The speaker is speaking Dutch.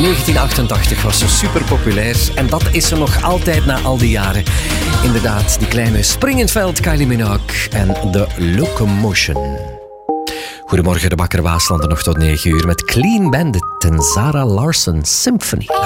1988 was ze super populair en dat is ze nog altijd na al die jaren. Inderdaad, die kleine spring in het veld Kylie Minogue en The Locomotion. Goedemorgen, de Bakker Waaslanden nog tot 9 uur met Clean Bandit en Zara Larsson Symphony.